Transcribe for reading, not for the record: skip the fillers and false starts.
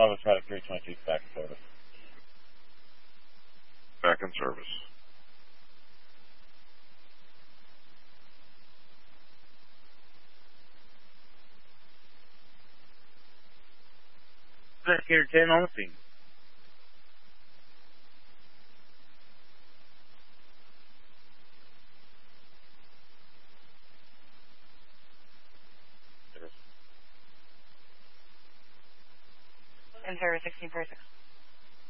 911 Traffic 322 back in service. Back in service. Investigator 10 on the scene. In service 1646.